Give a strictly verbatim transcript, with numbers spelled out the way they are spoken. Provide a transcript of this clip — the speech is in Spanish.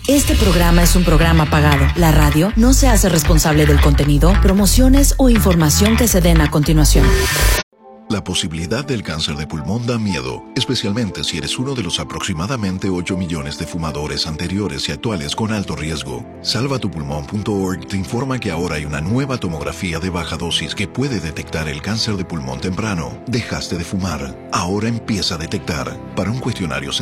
Este programa es un programa pagado. La radio no se hace responsable del contenido, promociones o información que se den a continuación. La posibilidad del cáncer de pulmón da miedo, especialmente si eres uno de los aproximadamente ocho millones de fumadores anteriores y actuales con alto riesgo. salva tu pulmón punto org te informa que ahora hay una nueva tomografía de baja dosis que puede detectar el cáncer de pulmón temprano. Dejaste de fumar, ahora empieza a detectar. Para un cuestionario